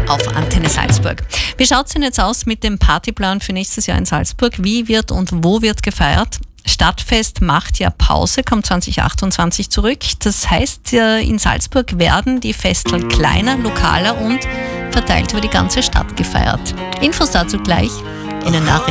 auf Antenne Salzburg. Wie schaut es denn jetzt aus mit dem Partyplan für nächstes Jahr in Salzburg? Wie wird und wo wird gefeiert? Stadtfest macht ja Pause, kommt 2028 zurück. Das heißt, in Salzburg werden die Festeln kleiner, lokaler und verteilt über die ganze Stadt gefeiert. Infos dazu gleich in den Nachrichten.